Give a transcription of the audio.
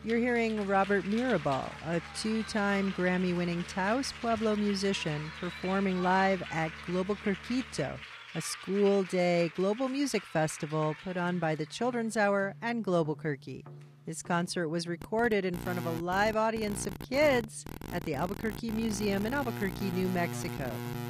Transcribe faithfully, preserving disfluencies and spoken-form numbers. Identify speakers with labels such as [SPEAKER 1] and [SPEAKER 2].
[SPEAKER 1] You're hearing Robert Mirabal, a two-time Grammy-winning Taos Pueblo musician, performing live at Global Circuito, a school day global music festival put on by the Children's Hour and Global Kirky. This concert was recorded in front of a live audience of kids at the Albuquerque Museum in Albuquerque, New Mexico.